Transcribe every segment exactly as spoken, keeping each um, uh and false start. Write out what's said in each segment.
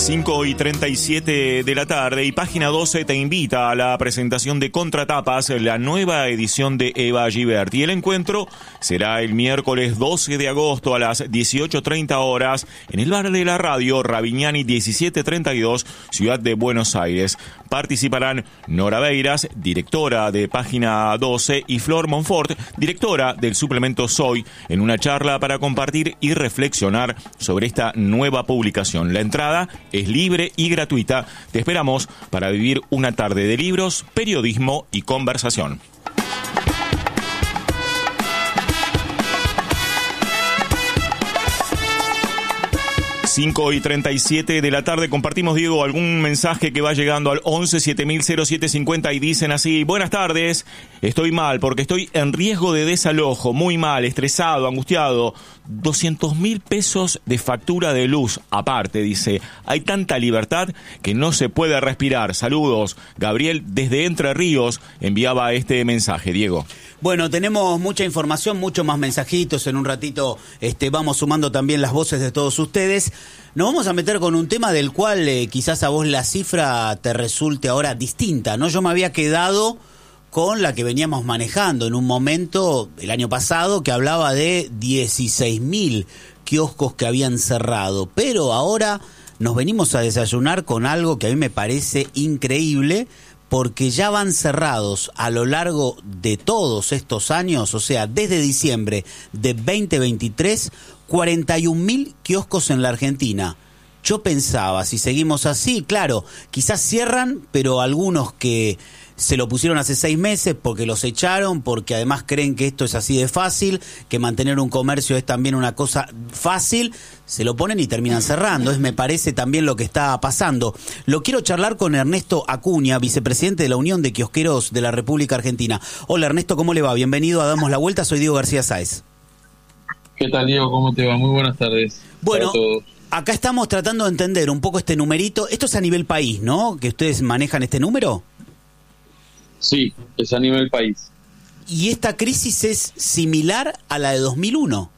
cinco y treinta y siete de la tarde y Página doce te invita a la presentación de Contratapas, la nueva edición de Eva Giberti. El encuentro será el miércoles doce de agosto a las dieciocho treinta horas en el bar de la radio Ravignani diecisiete treinta y dos, Ciudad de Buenos Aires. Participarán Nora Beiras, directora de Página doce, y Flor Monfort, directora del suplemento Soy, en una charla para compartir y reflexionar sobre esta nueva publicación. La entrada es libre y gratuita. Te esperamos para vivir una tarde de libros, periodismo y conversación. cinco y treinta y siete de la tarde. Compartimos, Diego, algún mensaje que va llegando al once siete mil cero siete cincuenta y dicen así: buenas tardes, estoy mal porque estoy en riesgo de desalojo, muy mal, estresado, angustiado, doscientos mil pesos de factura de luz aparte, dice, hay tanta libertad que no se puede respirar. Saludos. Gabriel desde Entre Ríos enviaba este mensaje. Diego. Bueno, tenemos mucha información, muchos más mensajitos. En un ratito este, vamos sumando también las voces de todos ustedes. Nos vamos a meter con un tema del cual eh, quizás a vos la cifra te resulte ahora distinta, ¿no? Yo me había quedado con la que veníamos manejando en un momento, el año pasado, que hablaba de dieciséis mil kioscos que habían cerrado. Pero ahora nos venimos a desayunar con algo que a mí me parece increíble, porque ya van cerrados a lo largo de todos estos años, o sea, desde diciembre de veinte veintitrés, cuarenta y un mil kioscos en la Argentina. Yo pensaba, si seguimos así, claro, quizás cierran, pero algunos que se lo pusieron hace seis meses porque los echaron, porque además creen que esto es así de fácil, que mantener un comercio es también una cosa fácil, se lo ponen y terminan cerrando. Es, me parece, también lo que está pasando. Lo quiero charlar con Ernesto Acuña, vicepresidente de la Unión de Kiosqueros de la República Argentina. Hola Ernesto, ¿cómo le va? Bienvenido a Damos la Vuelta, soy Diego García Sáez. ¿Qué tal, Diego? ¿Cómo te va? Muy buenas tardes. Bueno, acá estamos tratando de entender un poco este numerito. Esto es a nivel país, ¿no? ¿Que ustedes manejan este número? Sí, es a nivel país. ¿Y esta crisis es similar a la de dos mil uno?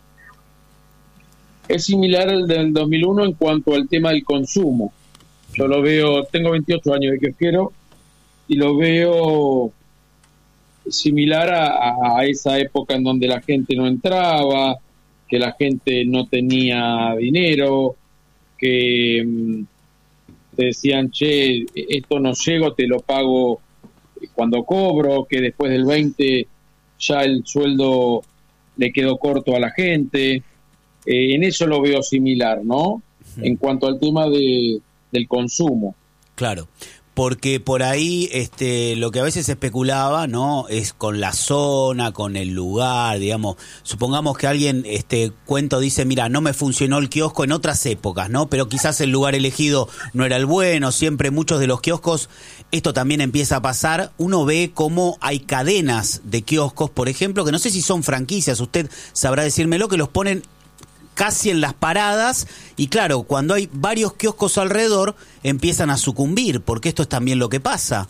Es similar al del dos mil uno en cuanto al tema del consumo. Yo lo veo, tengo veintiocho años de kiosquero y lo veo similar a, a esa época en donde la gente no entraba, que la gente no tenía dinero, que mmm, te decían, che, esto no llego, te lo pago cuando cobro, que después del veinte ya el sueldo le quedó corto a la gente. Eh, en eso lo veo similar, ¿no? Sí. En cuanto al tema de, del consumo. Claro. Porque por ahí este, lo que a veces se especulaba, ¿no?, es con la zona, con el lugar, digamos. Supongamos que alguien este, cuenta o dice, mira, no me funcionó el kiosco en otras épocas, ¿no? Pero quizás el lugar elegido no era el bueno. Siempre muchos de los kioscos, esto también empieza a pasar. Uno ve cómo hay cadenas de kioscos, por ejemplo, que no sé si son franquicias, usted sabrá decírmelo, que los ponen casi en las paradas, y claro, cuando hay varios kioscos alrededor, empiezan a sucumbir, porque esto es también lo que pasa.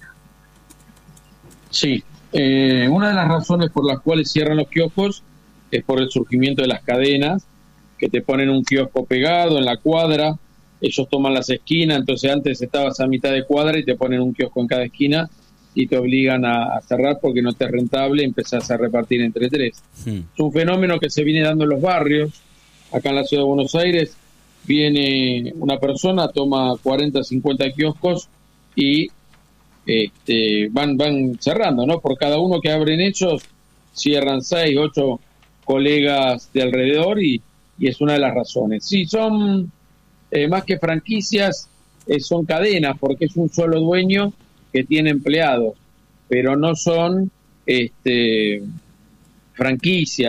Sí, eh, una de las razones por las cuales cierran los kioscos es por el surgimiento de las cadenas, que te ponen un kiosco pegado en la cuadra, ellos toman las esquinas, entonces antes estabas a mitad de cuadra y te ponen un kiosco en cada esquina y te obligan a, a cerrar porque no te es rentable, empezás a repartir entre tres. Hmm. Es un fenómeno que se viene dando en los barrios. Acá en la ciudad de Buenos Aires viene una persona, toma cuarenta, cincuenta kioscos y este, van van cerrando, ¿no? Por cada uno que abren ellos, cierran seis, ocho colegas de alrededor y, y es una de las razones. Sí, son eh, más que franquicias, eh, son cadenas, porque es un solo dueño que tiene empleados, pero no son este, franquicias.